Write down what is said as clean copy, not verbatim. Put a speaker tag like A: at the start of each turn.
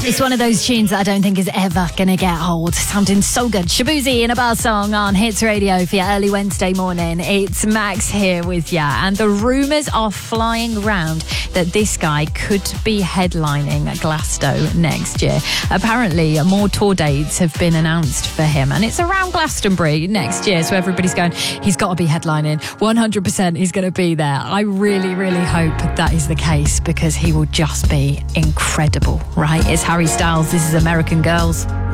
A: It's one of those tunes that I don't think is ever going to get old. Sounding so good. Shaboozey in a bar song on Hits Radio for your early Wednesday morning. It's Max here with ya, and the rumours are flying around that this guy could be headlining Glasgow next year. Apparently, more tour dates have been announced for him, and it's around Glastonbury next year. So everybody's going, he's got to be headlining. 100% he's going to be there. I really, really hope that is the case, because he will just be incredible, right? It's Harry Styles. This is American Girls.